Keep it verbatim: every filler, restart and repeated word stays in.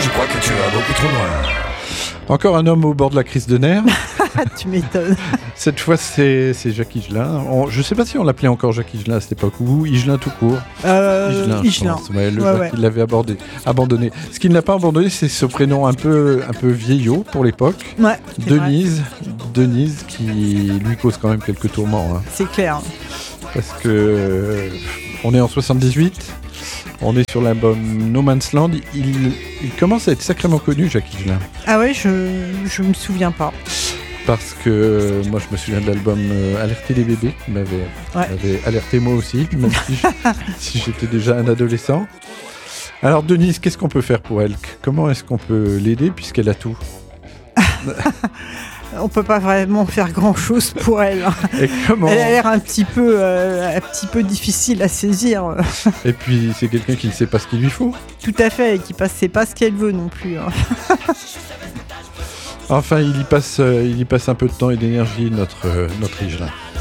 Je crois que tu vas beaucoup trop loin. Encore un homme au bord de la crise de nerfs. Tu m'étonnes. Cette fois, c'est, c'est Jacques Higelin. On, je ne sais pas si on l'appelait encore Jacques Higelin à cette époque, ou Higelin tout court. Euh, Higelin, je Higelin. pense. Ouais, le Ouais, Jacques, ouais. il l'avait abordé, abandonné. Ce qu'il n'a pas abandonné, c'est ce prénom un peu, un peu vieillot pour l'époque. Ouais, c'est Denise, Denise, qui lui cause quand même quelques tourments. Hein. C'est clair. Parce que euh, on est en soixante-dix-huit, on est sur l'album No Man's Land. Il, il commence à être sacrément connu, Jacques Higelin. Ah ouais, je je me souviens pas. Parce que euh, moi, je me souviens de l'album euh, Alerter les bébés, qui m'avait, Ouais. m'avait alerté moi aussi, même si, je- si j'étais déjà un adolescent. Alors Denise, qu'est-ce qu'on peut faire pour elle ? Comment est-ce qu'on peut l'aider puisqu'elle a tout ? On peut pas vraiment faire grand-chose pour elle. hein. Et comment Elle a l'air un petit peu, euh, un petit peu difficile à saisir. Et puis c'est quelqu'un qui ne sait pas ce qu'il lui faut. Tout à fait, et qui passe, c'est pas ce qu'elle veut non plus. hein. Enfin, il y passe, euh, il y passe un peu de temps et d'énergie, notre, euh, notre Higelin.